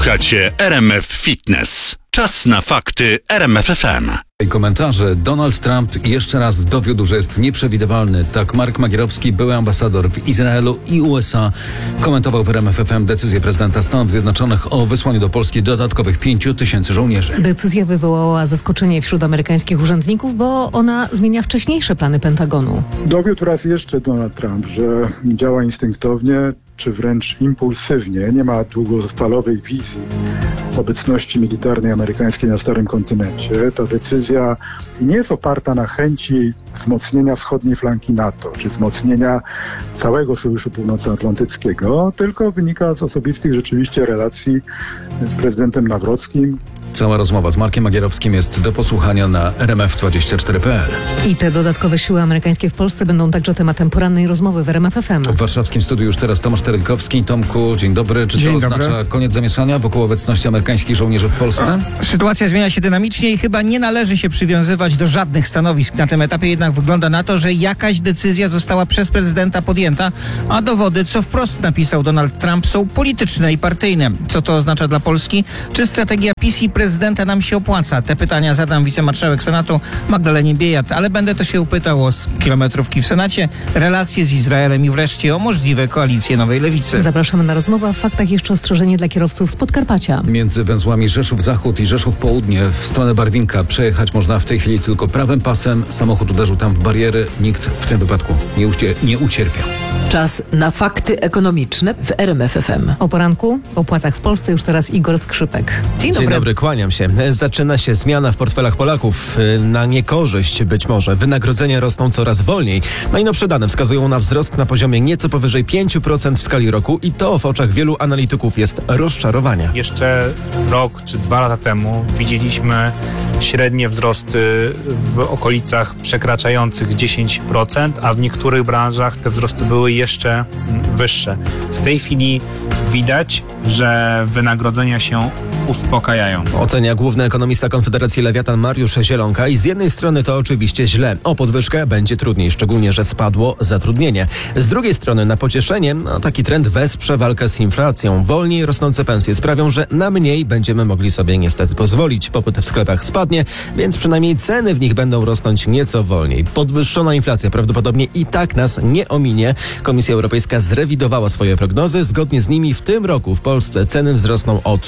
Słuchacie RMF Fitness. Czas na fakty RMF FM. Komentarze. Donald Trump jeszcze raz dowiódł, że jest nieprzewidywalny. Tak Marek Magierowski, były ambasador w Izraelu i USA, komentował w RMF FM decyzję prezydenta Stanów Zjednoczonych o wysłaniu do Polski dodatkowych 5 tysięcy żołnierzy. Decyzja wywołała zaskoczenie wśród amerykańskich urzędników, bo ona zmienia wcześniejsze plany Pentagonu. Dowiódł raz jeszcze Donald Trump, że działa instynktownie, czy wręcz impulsywnie. Nie ma długofalowej wizji obecności militarnej amerykańskiej na Starym Kontynencie. Ta decyzja nie jest oparta na chęci wzmocnienia wschodniej flanki NATO, czy wzmocnienia całego Sojuszu Północnoatlantyckiego, tylko wynika z osobistych rzeczywiście relacji z prezydentem Nawrockim. Cała rozmowa z Markiem Magierowskim jest do posłuchania na rmf24.pl. I te dodatkowe siły amerykańskie w Polsce będą także tematem porannej rozmowy w RMF FM. W warszawskim studiu już teraz Tomasz Terlikowski. Tomku, dzień dobry. Czy to oznacza koniec zamieszania wokół obecności amerykańskich żołnierzy w Polsce? Sytuacja zmienia się dynamicznie i chyba nie należy się przywiązywać do żadnych stanowisk na tym etapie, jednak wygląda na to, że jakaś decyzja została przez prezydenta podjęta, a dowody, co wprost napisał Donald Trump, są polityczne i partyjne. Co to oznacza dla Polski? Czy strategia PiS i prezydenta nam się opłaca? Te pytania zadam wicemarszałek Senatu Magdalenie Biejat, ale będę też się upytał o kilometrówki w Senacie, relacje z Izraelem i wreszcie o możliwe koalicje Nowej Lewicy. Zapraszamy na rozmowę. W faktach jeszcze ostrzeżenie dla kierowców z Podkarpacia. Między węzłami Rzeszów Zachód i Rzeszów Południe w stronę Barwinka przejechać można w tej chwili tylko prawym pasem. Samochód uderzył tam w bariery. Nikt w tym wypadku nie ucierpiał. Czas na fakty ekonomiczne w RMF FM. O poranku, o płacach w Polsce już teraz Igor Skrzypek. Dzień dobry. Dzień dobry, kłaniam się. Zaczyna się zmiana w portfelach Polaków. Na niekorzyść być może. Wynagrodzenia rosną coraz wolniej. Najnowsze dane wskazują na wzrost na poziomie nieco powyżej 5% w skali roku i to w oczach wielu analityków jest rozczarowanie. Jeszcze rok czy 2 lata temu widzieliśmy średnie wzrosty w okolicach przekraczających 10%, a w niektórych branżach te wzrosty były jeszcze wyższe. W tej chwili widać, że wynagrodzenia się uspokajają. Ocenia główny ekonomista Konfederacji Lewiatan Mariusz Zielonka i z jednej strony to oczywiście źle. O podwyżkę będzie trudniej, szczególnie, że spadło zatrudnienie. Z drugiej strony na pocieszenie taki trend wesprze walkę z inflacją. Wolniej rosnące pensje sprawią, że na mniej będziemy mogli sobie niestety pozwolić. Popyt w sklepach spadnie, więc przynajmniej ceny w nich będą rosnąć nieco wolniej. Podwyższona inflacja prawdopodobnie i tak nas nie ominie. Komisja Europejska zrewidowała swoje prognozy. Zgodnie z nimi w tym roku w Polsce ceny wzrosną o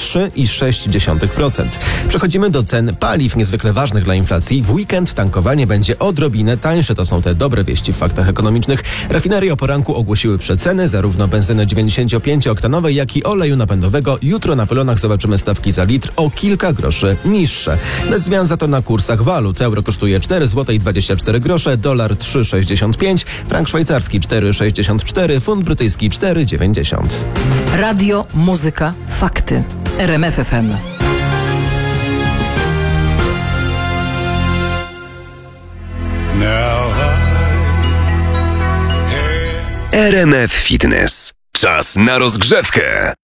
3,6%. Przechodzimy do cen paliw, niezwykle ważnych dla inflacji. W weekend tankowanie będzie odrobinę tańsze. To są te dobre wieści w faktach ekonomicznych. Rafinerie o poranku ogłosiły przeceny zarówno benzyny 95-oktanowej, jak i oleju napędowego. Jutro na pylonach zobaczymy stawki za litr o kilka groszy niższe. Bez zmian za to na kursach walut. Euro kosztuje 4,24 zł, dolar 3,65, frank szwajcarski 4,64, funt brytyjski 4,90. Radio, muzyka, fakty. RMF FM. RMF Fitness. Czas na rozgrzewkę.